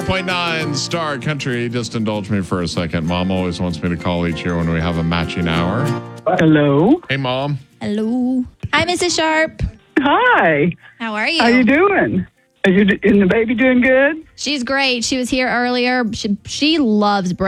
104.9 Star Country. Just indulge me for a second. Mom always wants me to call each year when we have a matching hour. Hello. Hey, Mom. Hello. Hi, Mrs. Sharp. Hi. How are you? How you doing? And the baby doing good? She's great. She was here earlier. She loves breakfast.